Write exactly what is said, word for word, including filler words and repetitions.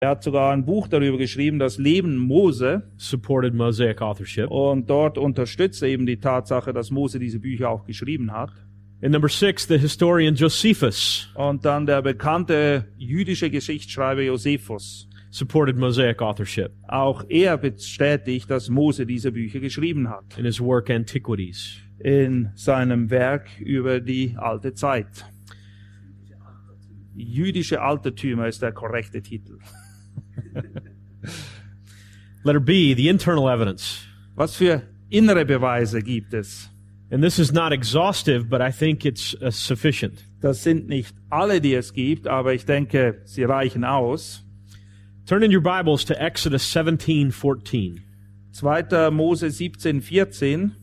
Er hat sogar ein Buch darüber geschrieben, das Leben Mose. supported Mosaic authorship. Und dort unterstützt er eben die Tatsache, dass Mose diese Bücher auch geschrieben hat. And number six, the historian Josephus Und dann der bekannte jüdische Geschichtsschreiber Josephus. supported Mosaic authorship Auch er bestätigt, dass Mose diese Bücher geschrieben hat. in his work Antiquities. In seinem Werk über die alte Zeit. Jüdische Altertümer ist der korrekte Titel. Letter B, the internal evidence. Was für innere Beweise gibt es? And this is not exhaustive, but I think it's uh, sufficient. Das sind nicht alle, die es gibt, aber ich denke, sie reichen aus. Turn in your Bibles to Exodus seventeen fourteen. zweiter Mose siebzehn vierzehn.